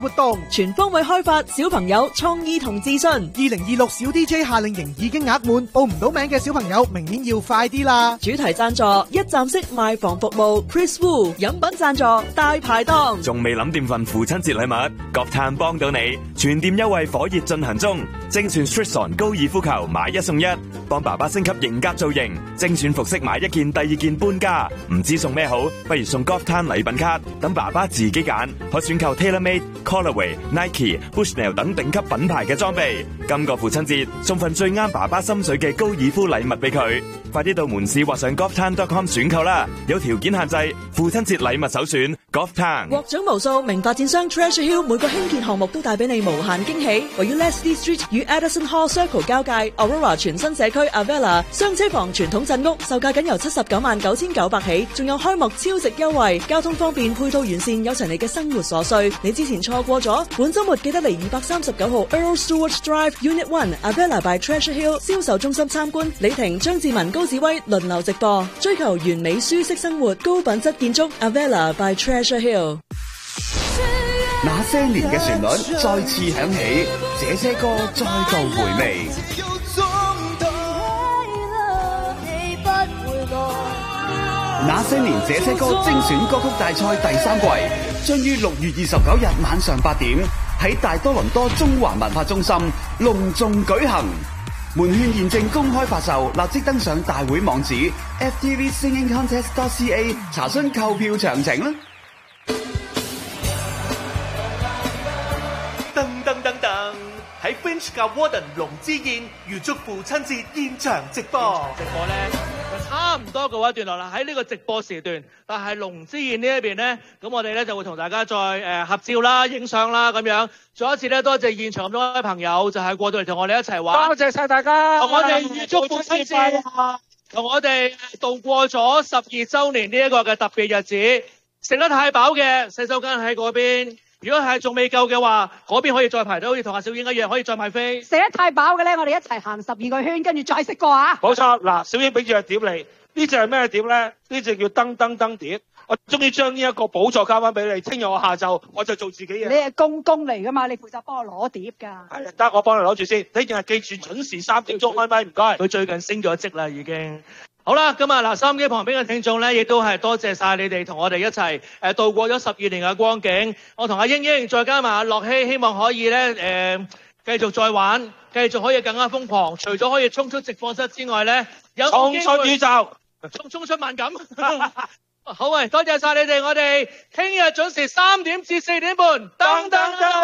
活動， 全方位開發小朋友創意同自信。 2026小 DJ 夏令營已經額滿，報唔到名嘅小朋友明年要快啲啦。 主題贊助一站式賣房服務 Chris Wu， 飲品贊助大排檔。 仲未諗掂份父親節禮物？國泰幫到你，全店優惠火熱進行中。精選 Stritson 高爾夫球買1送1，幫爸爸升級型格造型。精選服飾買1件第2件半價，唔知送咩好，不如送 Golftown 禮品卡，等爸爸自己揀，可選購 TaylorMade、Callaway、Nike、Bushnell 等頂級品牌嘅裝備。今個父親節送份最啱爸爸心水嘅高爾夫禮物俾佢，快啲到門市或上 Golftown.com 選購啦！有條件限制，父親節禮物首選 Golftown。 獲獎無數，名發展商 Treasure Hill 每個興建項目都帶俾你無限驚喜。位於 Leslie Street 與 Addison Hall Circle 交界 Aurora 全新社區 Avella 雙車房傳統鎮屋，售價僅由799900起，仲有開幕超值優惠，交通方便，配套完善，有齊你嘅生活所需。你之前錯過咗，本週末記得嚟239號 Earl Stewart Drive Unit 1 Avella by Treasure Hill 銷售中心參觀。李婷、張志文、高志威輪流直播，追求完美舒適生活，高品質建築 Avella by Treasure Hill。 那些年嘅旋律再次響起，這些歌再度回味。那些年這些歌精選歌曲大賽第3季將於6月29日晚上8點喺大多倫多中環文化中心隆重舉行。門券現正公開發售，立即登上大會網址 ftvsingingcontest.ca 查詢購票詳情啦。 噔噔噔噔！喺 Finch 及 Warden 龍之宴預祝父親節現場直播。 直播咧差唔多嘅一段落啦，喺呢個直播時段，但係龍之宴呢一邊咧，咁我哋咧就會同大家再合照啦、影相啦咁樣。再一次咧，多謝現場咁多位朋友，就係過到嚟同我哋一齊玩。多謝晒大家，同我哋預祝父親節，同我哋度過咗12週年呢一個嘅特別日子。食得太飽嘅洗手間喺嗰邊。如果係仲未夠嘅話，嗰邊可以再排隊，好似同阿小英一樣，可以再買飛。 食得太飽嘅咧，我哋一齊行12個圈，跟住再食過啊！ 冇錯，嗱，小英俾住個碟你，呢隻係咩碟咧？呢隻叫燈燈燈碟。我終於將呢一個寶座交翻俾你，聽日我下晝我就做自己嘢。 你係公公嚟噶嘛？你負責幫我攞碟㗎。 係，得我幫你攞住先。你淨係記住準時3點鐘開咪，唔該。佢最近升咗職啦，已經。好啦，咁啊嗱，收音機旁邊嘅聽眾咧，亦都係多謝晒你哋同我哋一齊度過咗12年嘅光景。我同阿英英再加埋阿樂希，希望可以咧繼續再玩，繼續可以更加瘋狂。除咗可以衝出直播室之外咧，有衝出宇宙，衝出萬感。好，喂，多謝晒你哋，我哋聽日準時3點至4點半，噔噔噔。